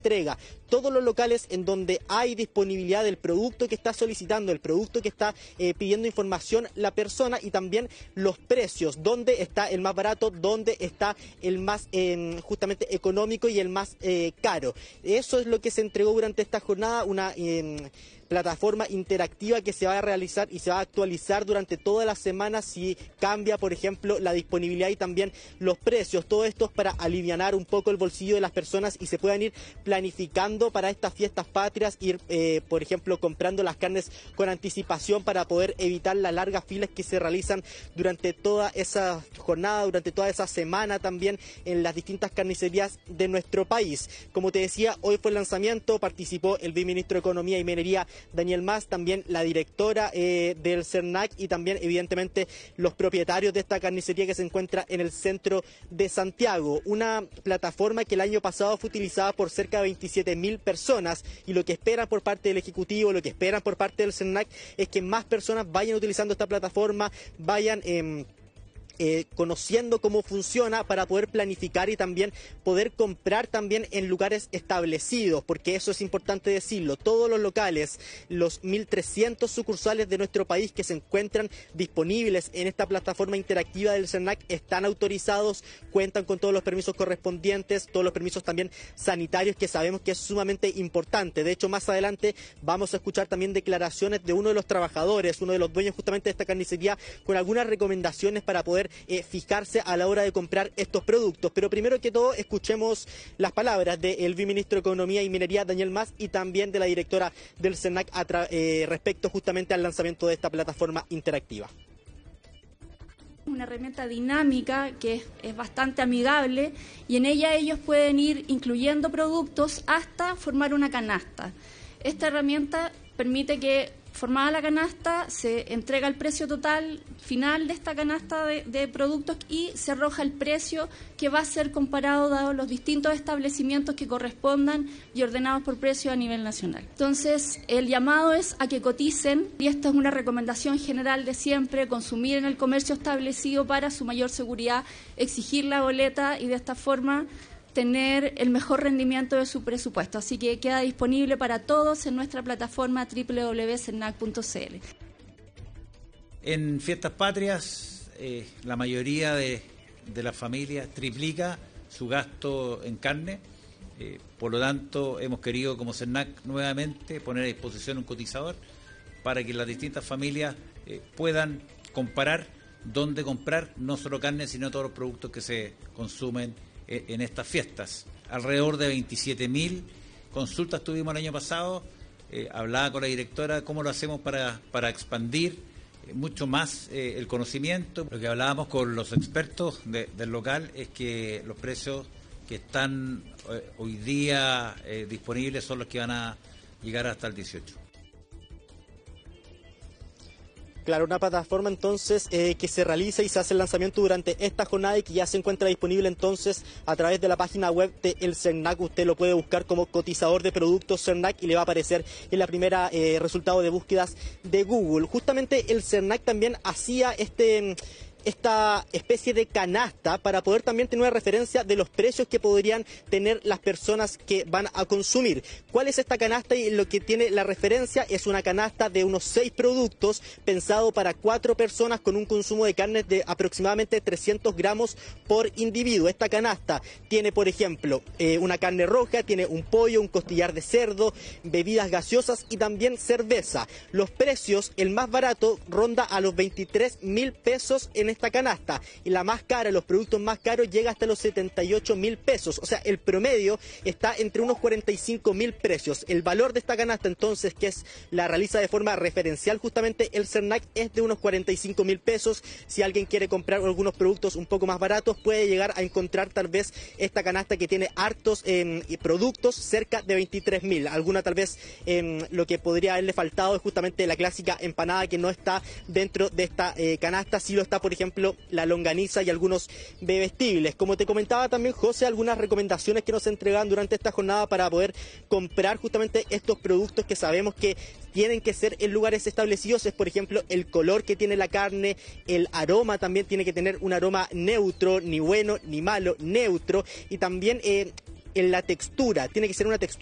entrega. Todos los locales en donde hay disponibilidad del producto que está solicitando, el producto que está pidiendo información la persona, y también los precios, dónde está el más barato, dónde está el más justamente económico y el más caro. Eso es lo que se entregó durante esta jornada, una plataforma interactiva que se va a realizar y se va a actualizar durante toda la semana si cambia, por ejemplo, la disponibilidad y también los precios. Todo esto es para alivianar un poco el bolsillo de las personas y se puedan ir planificando para estas fiestas patrias, ir, por ejemplo, comprando las carnes con anticipación para poder evitar las largas filas que se realizan durante toda esa jornada, durante toda esa semana también en las distintas carnicerías de nuestro país. Como te decía, hoy fue el lanzamiento, participó el viceministro de Economía y Minería, Daniel Mas, también la directora del CERNAC y también evidentemente los propietarios de esta carnicería que se encuentra en el centro de Santiago. Una plataforma que el año pasado fue utilizada por cerca de 27.000 personas, y lo que esperan por parte del Ejecutivo, lo que esperan por parte del CERNAC es que más personas vayan utilizando esta plataforma, vayan conociendo cómo funciona para poder planificar y también poder comprar también en lugares establecidos, porque eso es importante decirlo. Todos los locales, los 1.300 sucursales de nuestro país que se encuentran disponibles en esta plataforma interactiva del CERNAC están autorizados, cuentan con todos los permisos correspondientes, todos los permisos también sanitarios, que sabemos que es sumamente importante. De hecho, más adelante vamos a escuchar también declaraciones de uno de los trabajadores, uno de los dueños justamente de esta carnicería, con algunas recomendaciones para poder fijarse a la hora de comprar estos productos. Pero primero que todo, escuchemos las palabras del viceministro de Economía y Minería, Daniel Mas, y también de la directora del CERNAC respecto justamente al lanzamiento de esta plataforma interactiva. Una herramienta dinámica que es bastante amigable, y en ella ellos pueden ir incluyendo productos hasta formar una canasta. Esta herramienta permite que, formada la canasta, se entrega el precio total final de esta canasta de productos y se arroja el precio que va a ser comparado dados los distintos establecimientos que correspondan y ordenados por precio a nivel nacional. Entonces, el llamado es a que coticen, y esta es una recomendación general de siempre: consumir en el comercio establecido para su mayor seguridad, exigir la boleta y de esta forma tener el mejor rendimiento de su presupuesto. Así que queda disponible para todos en nuestra plataforma www.cernac.cl. En fiestas patrias, la mayoría de las familias triplica su gasto en carne. Por lo tanto, hemos querido como CERNAC nuevamente poner a disposición un cotizador para que las distintas familias puedan comparar dónde comprar no solo carne, sino todos los productos que se consumen en estas fiestas. Alrededor de 27.000 consultas tuvimos el año pasado. Hablaba con la directora cómo lo hacemos para expandir mucho más el conocimiento. Lo que hablábamos con los expertos del local es que los precios que están hoy día disponibles son los que van a llegar hasta el 18. Claro, una plataforma entonces que se realiza y se hace el lanzamiento durante esta jornada y que ya se encuentra disponible entonces a través de la página web de el CERNAC. Usted lo puede buscar como cotizador de productos CERNAC y le va a aparecer en la primera resultado de búsquedas de Google. Justamente el CERNAC también hacía esta especie de canasta para poder también tener una referencia de los precios que podrían tener las personas que van a consumir. ¿Cuál es esta canasta? Y lo que tiene la referencia es una canasta de unos 6 productos pensado para 4 personas con un consumo de carne de aproximadamente 300 gramos por individuo. Esta canasta tiene, por ejemplo, una carne roja, tiene un pollo, un costillar de cerdo, bebidas gaseosas y también cerveza. Los precios, el más barato ronda a los 23.000 pesos en esta canasta, y la más cara, los productos más caros, llega hasta los 78.000 pesos. O sea, el promedio está entre unos 45.000 precios. El valor de esta canasta entonces, que la realiza de forma referencial justamente el CERNAC, es de unos 45.000 pesos. Si alguien quiere comprar algunos productos un poco más baratos, puede llegar a encontrar tal vez esta canasta que tiene hartos productos cerca de 23.000. Alguna tal vez lo que podría haberle faltado es justamente la clásica empanada, que no está dentro de esta canasta. Sí lo está, por ejemplo, la longaniza y algunos bebestibles. Como te comentaba también, José, algunas recomendaciones que nos entregan durante esta jornada para poder comprar justamente estos productos que sabemos que tienen que ser en lugares establecidos es, por ejemplo, el color que tiene la carne, el aroma también tiene que tener un aroma neutro, ni bueno ni malo, neutro, y también en la textura, tiene que ser una textura